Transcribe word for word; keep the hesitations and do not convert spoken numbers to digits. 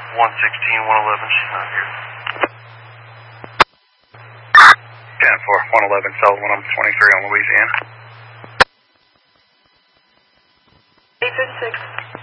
one sixteen, one eleven, she's not here. ten four, one eleven, South one twenty-three on Louisiana. eight fifty-six.